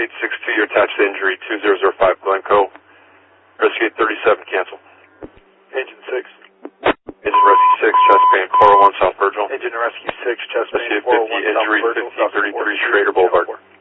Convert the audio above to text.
862, you're attached to injury 2005 Glencoe. Rescue 37, cancel. Engine 6. Engine Rescue 6, chest pain, 401 South Virgil. Engine Rescue 6, chest pain, Rescue 401 50, injury South Virgil. 1533 Schrader Boulevard.